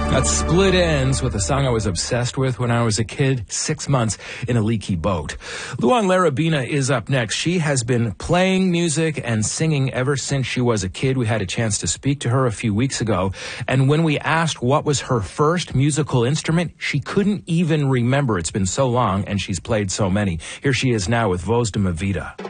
That's Split Ends with a song I was obsessed with when I was a kid, 6 months in a leaky boat. Luan Larabina is up next. She has been playing music and singing ever since she was a kid. We had a chance to speak to her a few weeks ago. And when we asked what was her first musical instrument, she couldn't even remember. It's been so long and she's played so many. Here she is now with Voz de Mi Vida.